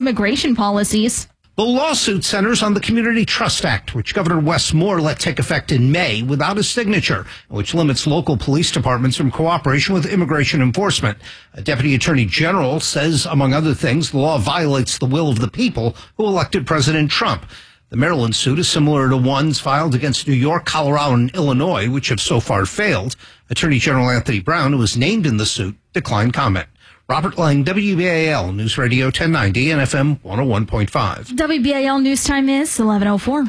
immigration policies. The lawsuit centers on the Community Trust Act, which Governor Wes Moore let take effect in May without a signature, which limits local police departments from cooperation with immigration enforcement. A Deputy Attorney General says, among other things, the law violates the will of the people who elected President Trump. The Maryland suit is similar to ones filed against New York, Colorado, and Illinois, which have so far failed. Attorney General Anthony Brown, who was named in the suit, declined comment. Robert Lang, WBAL News Radio 1090 and FM 101.5. WBAL News Time is 11:04.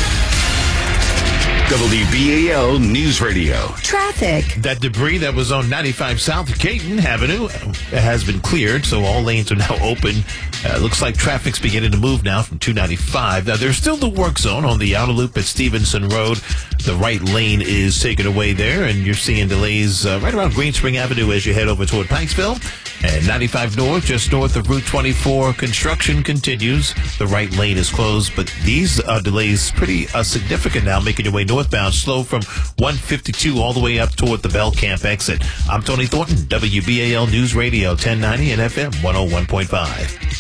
WBAL News Radio. Traffic. That debris that was on 95 South Caton Avenue has been cleared, so all lanes are now open. Looks like traffic's beginning to move now from 295. Now, there's still the work zone on the outer loop at Stevenson Road. The right lane is taken away there, and you're seeing delays right around Green Spring Avenue as you head over toward Pikesville. And 95 North, just north of Route 24, construction continues. The right lane is closed, but these delays pretty significant now, making your way northbound, slow from 152 all the way up toward the Bell Camp exit. I'm Tony Thornton, WBAL News Radio 1090 and FM 101.5.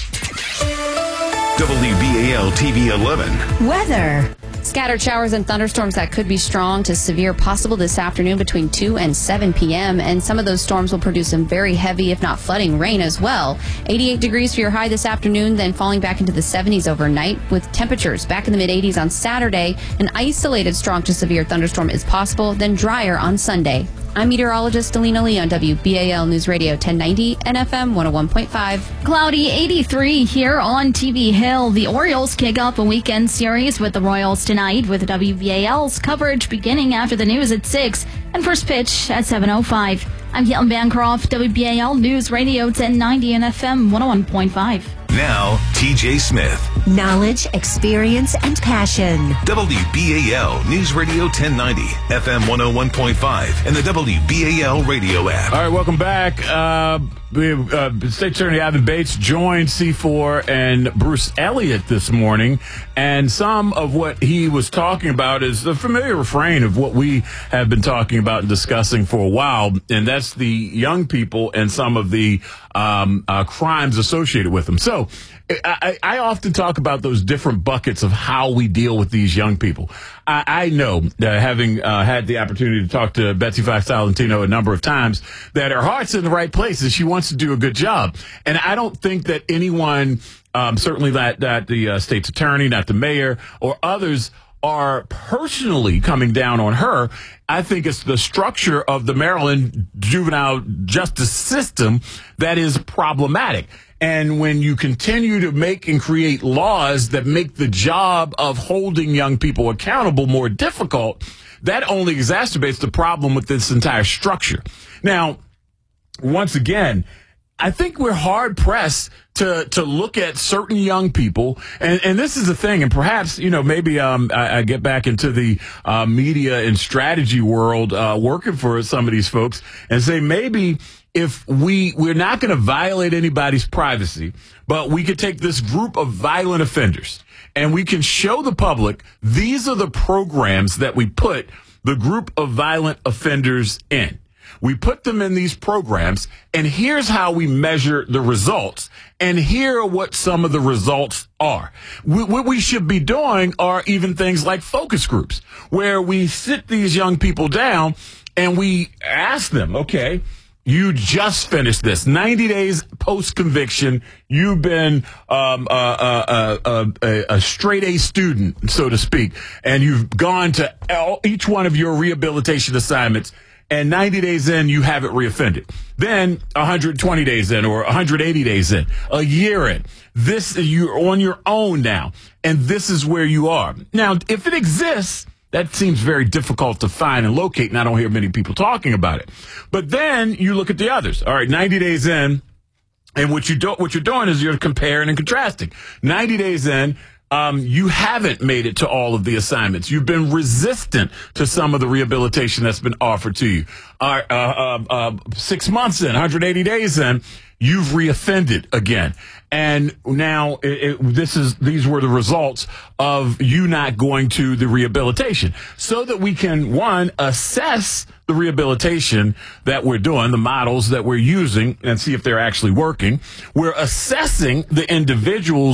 WBAL TV 11. Weather. Scattered showers and thunderstorms that could be strong to severe possible this afternoon between 2 and 7 p.m. And some of those storms will produce some very heavy, if not flooding, rain as well. 88 degrees for your high this afternoon, then falling back into the 70s overnight with temperatures back in the mid-80s on Saturday. An isolated strong to severe thunderstorm is possible, then drier on Sunday. I'm meteorologist Alina Lee on WBAL News Radio 1090 and FM 101.5. Cloudy 83 here on TV Hill. The Orioles kick off a weekend series with the Royals tonight, with WBAL's coverage beginning after the news at 6 and first pitch at 7:05. I'm Caitlin Bancroft, WBAL News Radio 1090 and FM 101.5. Now, TJ Smith. Knowledge, experience, and passion. WBAL News Radio 1090, FM 101.5, and the WBAL radio app. All right, welcome back. State Attorney Ivan Bates joined C4 and Bruce Elliott this morning, and some of what he was talking about is a familiar refrain of what we have been talking about and discussing for a while, and that's the young people and some of the crimes associated with them. So I often talk about those different buckets of how we deal with these young people. I know, having had the opportunity to talk to Betsy Fox Talentino a number of times, that her heart's in the right place and she wants to do a good job. And I don't think that anyone, certainly not the state's attorney, not the mayor, or others, are personally coming down on her. I think it's the structure of the Maryland juvenile justice system that is problematic. And when you continue to make and create laws that make the job of holding young people accountable more difficult, that only exacerbates the problem with this entire structure. Now, once again, I think we're hard pressed to look at certain young people, and this is the thing, and perhaps, maybe I get back into the media and strategy world working for some of these folks and say maybe if we're not going to violate anybody's privacy, but we could take this group of violent offenders and we can show the public these are the programs that we put the group of violent offenders in. We put them in these programs, and here's how we measure the results. And here are what some of the results are. What we should be doing are even things like focus groups, where we sit these young people down and we ask them, okay, you just finished this 90 days post-conviction. You've been a straight A student, so to speak, and you've gone to each one of your rehabilitation assignments. And 90 days in, you haven't reoffended. Then 120 days in, or 180 days in, a year in. You're on your own now, and this is where you are. Now, if it exists, that seems very difficult to find and locate, and I don't hear many people talking about it. But then you look at the others. All right, 90 days in, and what you're doing is you're comparing and contrasting. 90 days in, you haven't made it to all of the assignments. You've been resistant to some of the rehabilitation that's been offered to you. 6 months in, 180 days in, you've reoffended again. And now these were the results of you not going to the rehabilitation, so that we can, one, assess the rehabilitation that we're doing, the models that we're using, and see if they're actually working. We're assessing the individuals